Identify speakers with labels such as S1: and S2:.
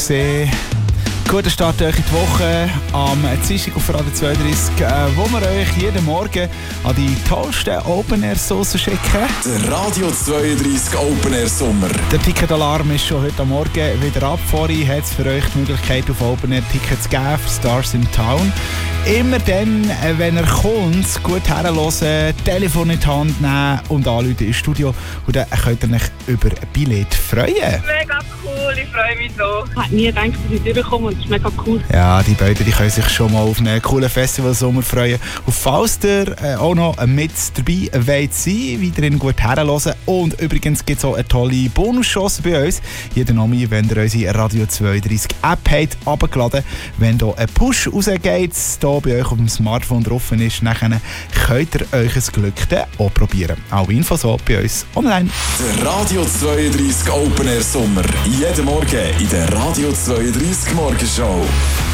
S1: gesehen. Guten Start in die Woche am Dienstag auf Radio 32, wo wir euch jeden Morgen an die tollsten Open-Air-Saucen schicken.
S2: Der Radio 32 Open-Air Sommer.
S1: Der Ticketalarm ist schon heute Morgen wieder ab. Vorhin hat es für euch die Möglichkeit, auf Open-Air-Tickets zu geben für Stars in Town. Immer dann, wenn er kommt, gut herhören, Telefon in die Hand nehmen und anrufen ins Studio. Und dann könnt ihr euch über ein Billett freuen.
S3: Mega cool, ich freue mich so.
S4: Ich hätte nie gedacht, dass ich durchkomme und das ist mega cool.
S1: Ja, die beiden die können sich schon mal auf einen coolen Festivalsommer freuen. Und falls ihr auch noch mit dabei wollt sein, weiterhin gut herhören. Und übrigens gibt es auch eine tolle Bonuschance bei uns. Jeden Name, wenn ihr unsere Radio 32 App habt, runtergeladen. Wenn da ein Push rausgeht, hier bei euch auf dem Smartphone drauf ist, dann könnt ihr euch ein Glück dann auch probieren. Alle Infos auch bei uns online.
S2: Der Radio 32 Open Air Sommer. Jeden Morgen in der Radio 32 Morgenshow.